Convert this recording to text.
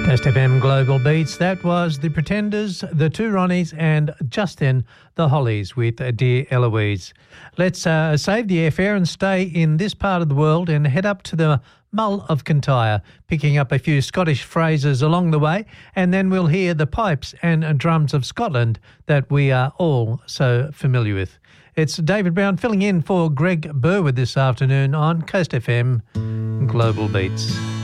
Coast FM Global Beats. That was The Pretenders, The Two Ronnies, and just then The Hollies with Dear Eloise. Let's save the airfare and stay in this part of the world and head up to the Mull of Kintyre, picking up a few Scottish phrases along the way, and then we'll hear the pipes and drums of Scotland that we are all so familiar with. It's David Brown filling in for Greg Burwood this afternoon on Coast FM Global Beats.